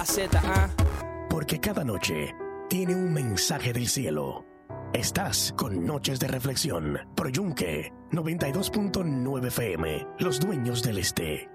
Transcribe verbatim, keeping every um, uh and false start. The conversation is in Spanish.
Z, ¿ah? Porque cada noche tiene un mensaje del cielo. Estás con Noches de Reflexión, por Yunque noventa y dos punto nueve F M, Los Dueños del Este.